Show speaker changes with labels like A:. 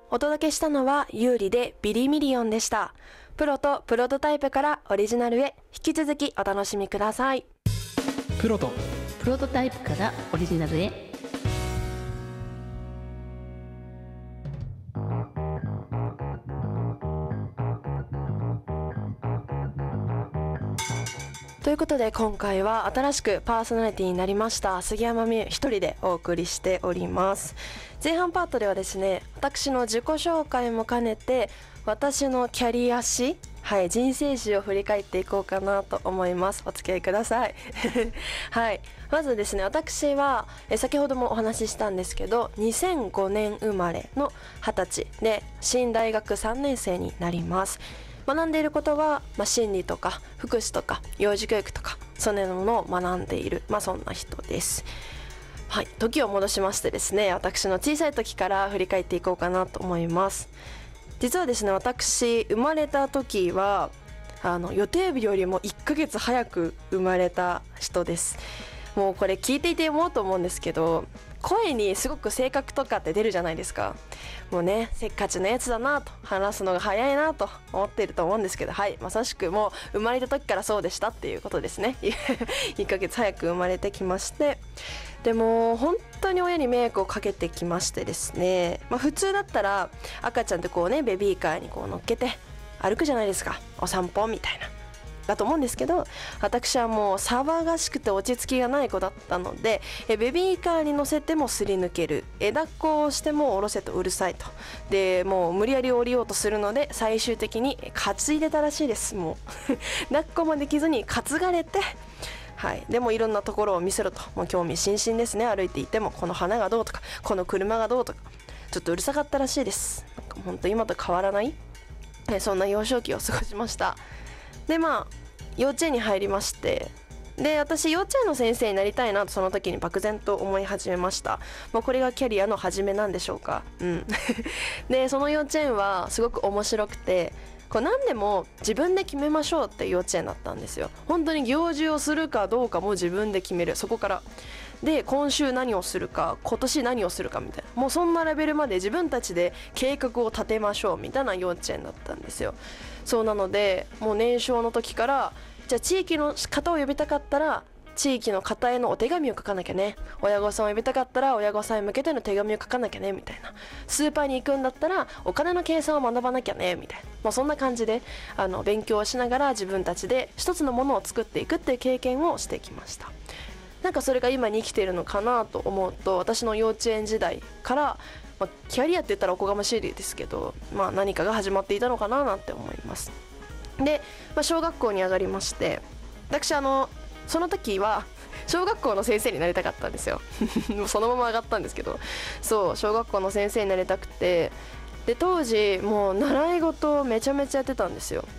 A: お届けしたのは有利でビリミリオンでした。プロとプロトタイプからオリジナルへ、引き続きお楽しみください。
B: プロと
C: プロトタイプからオリジナルへ。
A: ということで今回は新しくパーソナリティになりました杉山美優一人でお送りしております。前半パートではですね、私の自己紹介も兼ねて私のキャリア史、人生史を振り返っていこうかなと思います。お付き合いくださいはい、まずですね、私は先ほどもお話ししたんですけど2005年生まれの20歳で新大学3年生になります。学んでいることは、心理とか福祉とか幼児教育とかそのようなものを学んでいる、そんな人です。はい、時を戻しましてですね、私の小さい時から振り返っていこうかなと思います。実はですね、私生まれた時は予定日よりも1ヶ月早く生まれた人です。もうこれ聞いていて思うと思うんですけど、声にすごく性格とかって出るじゃないですか。もうね、せっかちなやつだなと、話すのが早いなと思っていると思うんですけど、はい、まさしくもう生まれた時からそうでしたっていうことですね1ヶ月早く生まれてきまして、でも本当に親に迷惑をかけてきましてですね、普通だったら赤ちゃんってこうね、ベビーカーにこう乗っけて歩くじゃないですか、お散歩みたいなだと思うんですけど、私はもう騒がしくて落ち着きがない子だったので、ベビーカーに乗せてもすり抜ける、抱っこをしても下ろせとうるさいと、でもう無理やり降りようとするので最終的に担いでたらしいです。もう抱っこもできずに担がれて、でもいろんなところを見せろと、もう興味津々ですね。歩いていてもこの花がどうとかこの車がどうとか、ちょっとうるさかったらしいです。なんか本当今と変わらない、そんな幼少期を過ごしました。で幼稚園に入りまして、で私幼稚園の先生になりたいなとその時に漠然と思い始めました。これがキャリアの始めなんでしょうか。でその幼稚園はすごく面白くて、何でも自分で決めましょうって幼稚園だったんですよ。本当に行事をするかどうかも自分で決める、そこからで今週何をするか、今年何をするかみたいな、もうそんなレベルまで自分たちで計画を立てましょうみたいな幼稚園だったんですよ。そうなのでもう年少の時から、じゃあ地域の方を呼びたかったら地域の方へのお手紙を書かなきゃね、親御さんを呼びたかったら親御さんへ向けての手紙を書かなきゃねみたいな、スーパーに行くんだったらお金の計算を学ばなきゃねみたいな、もうそんな感じで勉強をしながら自分たちで一つのものを作っていくっていう経験をしてきました。なんかそれが今に生きているのかなと思うと、私の幼稚園時代から、キャリアって言ったらおこがましいですけど、何かが始まっていたのかななんて思います。で、小学校に上がりまして、私その時は小学校の先生になりたかったんですよそのまま上がったんですけど、そう小学校の先生になりたくて、で当時もう習い事をめちゃめちゃやってたんですよ。